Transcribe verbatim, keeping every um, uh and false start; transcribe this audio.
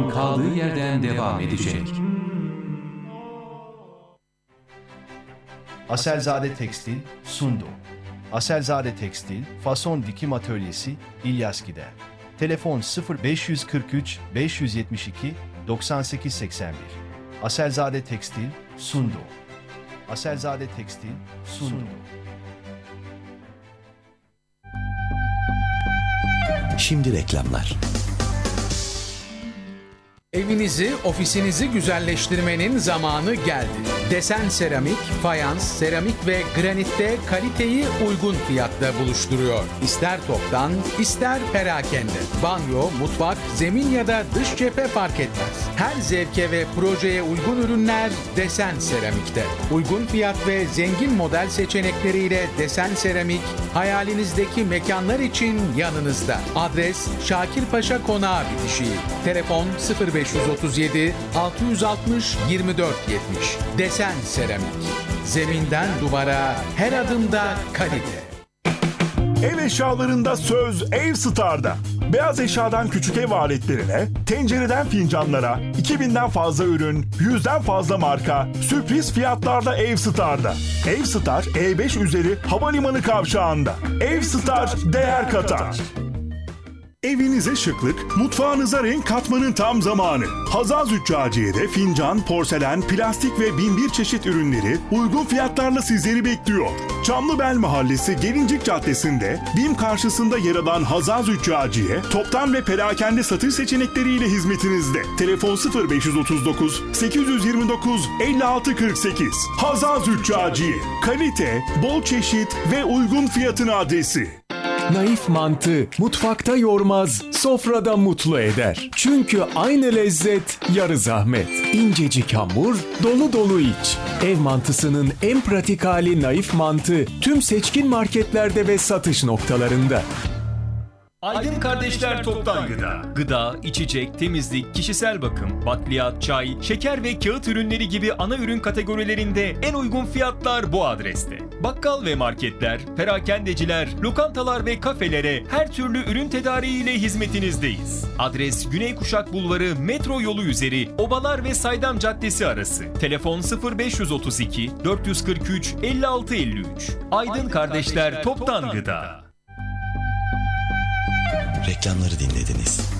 program kaldığı yerden devam edecek. Aselzade Tekstil sundu. Aselzade Tekstil, fason dikim atölyesi İlyaski'de. Telefon sıfır beş kırk üç beş yetmiş iki doksan sekiz seksen bir. Aselzade Tekstil sundu. Aselzade Tekstil sundu. Şimdi reklamlar. Evinizi, ofisinizi güzelleştirmenin zamanı geldi. Desen seramik, fayans, seramik ve granitte kaliteyi uygun fiyatta buluşturuyor. İster toptan, ister perakende. Banyo, mutfak, zemin ya da dış cephe fark etmez. Her zevke ve projeye uygun ürünler Desen Seramik'te. Uygun fiyat ve zengin model seçenekleriyle Desen Seramik, hayalinizdeki mekanlar için yanınızda. Adres Şakirpaşa Konağı bitişiği. Telefon sıfır beş otuz yedi altı yüz altmış yirmi dört yetmiş. Desen Seramik. Zeminden duvara, her adımda kalite. Ev eşyalarında söz Ev Star'da. Beyaz eşyadan küçük ev aletlerine, tencereden fincanlara, iki binden fazla ürün, yüzden fazla marka, sürpriz fiyatlarla Ev Star'da. Ev Star, E beş üzeri havalimanı kavşağında. Ev Star değer katar. Evinize şıklık, mutfağınıza renk katmanın tam zamanı. Hazal Züccaciye'de fincan, porselen, plastik ve bin bir çeşit ürünleri uygun fiyatlarla sizleri bekliyor. Çamlıbel Mahallesi Gelincik Caddesi'nde BİM karşısında yer alan Hazal Züccaciye, toptan ve perakende satış seçenekleriyle hizmetinizde. Telefon sıfır beş otuz dokuz sekiz yüz yirmi dokuz elli altı kırk sekiz. Hazal Züccaciye, kalite, bol çeşit ve uygun fiyatın adresi. Naif mantı mutfakta yormaz, sofrada mutlu eder. Çünkü aynı lezzet yarı zahmet. İncecik hamur, dolu dolu iç. Ev mantısının en pratik hali naif mantı tüm seçkin marketlerde ve satış noktalarında. Aydın Kardeşler Toptan Gıda. Gıda, içecek, temizlik, kişisel bakım, bakliyat, çay, şeker ve kağıt ürünleri gibi ana ürün kategorilerinde en uygun fiyatlar bu adreste. Bakkal ve marketler, perakendeciler, lokantalar ve kafelere her türlü ürün tedariğiyle hizmetinizdeyiz. Adres Güney Kuşak Bulvarı metro yolu üzeri Obalar ve Saydam Caddesi arası. Telefon sıfır beş otuz iki dört kırk üç elli altı elli üç. Aydın, Aydın Kardeşler, Kardeşler Toptan, Toptan Gıda. Reklamları dinlediniz.